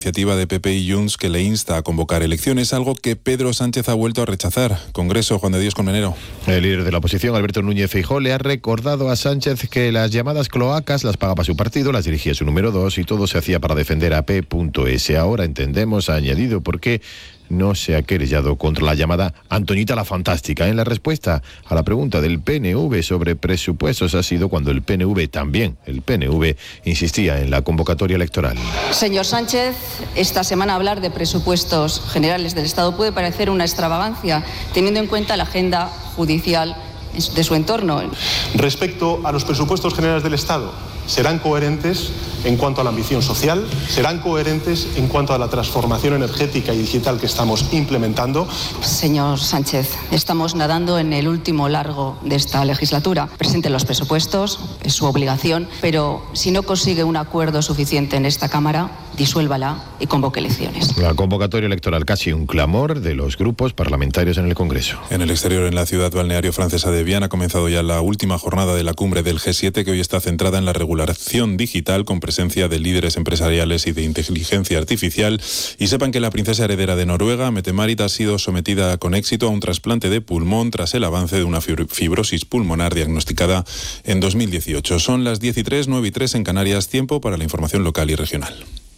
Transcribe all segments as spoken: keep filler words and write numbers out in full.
Iniciativa de P P y Junts que le insta a convocar elecciones, algo que Pedro Sánchez ha vuelto a rechazar. Congreso, Juan de Dios Colmenero. El líder de la oposición, Alberto Núñez Feijóo, le ha recordado a Sánchez que las llamadas cloacas las pagaba su partido, las dirigía su número dos y todo se hacía para defender a P S. Ahora entendemos, ha añadido, por qué no se ha querellado contra la llamada Antoñita la Fantástica. En la respuesta a la pregunta del P N V sobre presupuestos ha sido cuando el P N V, también el P N V, insistía en la convocatoria electoral. Señor Sánchez, esta semana hablar de presupuestos generales del Estado puede parecer una extravagancia, teniendo en cuenta la agenda judicial de su entorno. Respecto a los presupuestos generales del Estado, serán coherentes en cuanto a la ambición social, serán coherentes en cuanto a la transformación energética y digital que estamos implementando. Señor Sánchez, estamos nadando en el último largo de esta legislatura. Presente los presupuestos, es su obligación, pero si no consigue un acuerdo suficiente en esta Cámara, disuélvala y convoque elecciones. La convocatoria electoral, casi un clamor de los grupos parlamentarios en el Congreso. En el exterior, en la ciudad balneario francesa de Viana, ha comenzado ya la última jornada de la cumbre del G siete, que hoy está centrada en la regulación digital con presencia de líderes empresariales y de inteligencia artificial. Y sepan que la princesa heredera de Noruega, Mette-Marit, ha sido sometida con éxito a un trasplante de pulmón tras el avance de una fibrosis pulmonar diagnosticada en dos mil dieciocho. Son las diez y tres, nueve y tres en Canarias, tiempo para la información local y regional.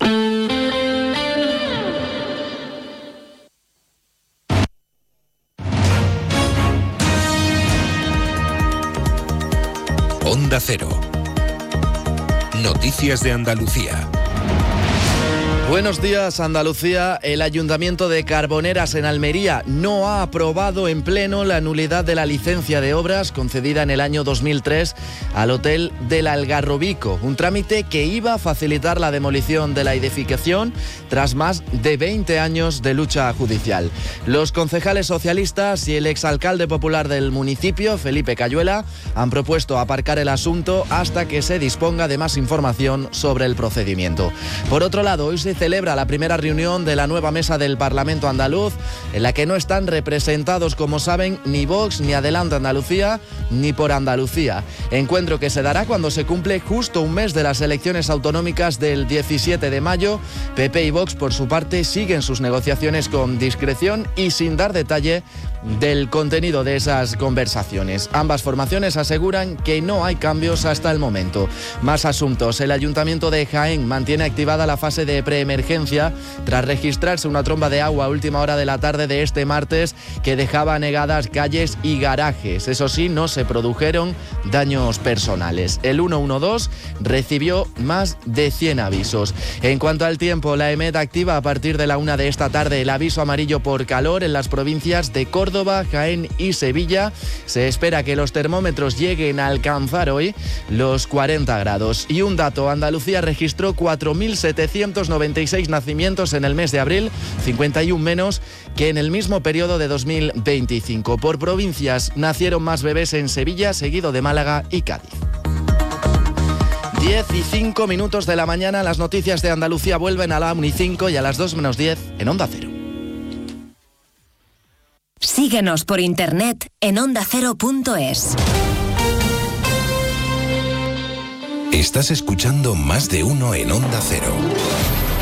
Onda Cero. Noticias de Andalucía. Buenos días, Andalucía. El Ayuntamiento de Carboneras en Almería no ha aprobado en pleno la nulidad de la licencia de obras concedida en el año dos mil tres al Hotel del Algarrobico, un trámite que iba a facilitar la demolición de la edificación tras más de veinte años de lucha judicial. Los concejales socialistas y el exalcalde popular del municipio, Felipe Cayuela, han propuesto aparcar el asunto hasta que se disponga de más información sobre el procedimiento. Por otro lado, hoy se celebra la primera reunión de la nueva mesa del Parlamento andaluz, en la que no están representados, como saben, ni Vox, ni Adelante Andalucía, ni Por Andalucía. Encuentro que se dará cuando se cumple justo un mes de las elecciones autonómicas del diecisiete de mayo. P P y Vox, por su parte, siguen sus negociaciones con discreción y sin dar detalle del contenido de esas conversaciones. Ambas formaciones aseguran que no hay cambios hasta el momento. Más asuntos. El Ayuntamiento de Jaén mantiene activada la fase de preemergencia tras registrarse una tromba de agua a última hora de la tarde de este martes que dejaba anegadas calles y garajes. Eso sí, no se produjeron daños personales. El ciento doce recibió más de cien avisos. En cuanto al tiempo, la EMET activa a partir de la una de esta tarde el aviso amarillo por calor en las provincias de Córdoba, Córdoba, Jaén y Sevilla. Se espera que los termómetros lleguen a alcanzar hoy los cuarenta grados. Y un dato, Andalucía registró cuatro mil setecientos noventa y seis nacimientos en el mes de abril, cincuenta y uno menos que en el mismo periodo de dos mil veinticinco. Por provincias, nacieron más bebés en Sevilla, seguido de Málaga y Cádiz. diez y cinco minutos de la mañana, las noticias de Andalucía vuelven a la una y cinco y a las dos menos diez en Onda Cero. Síguenos por internet en onda cero punto es. Estás escuchando Más de Uno en Onda Cero.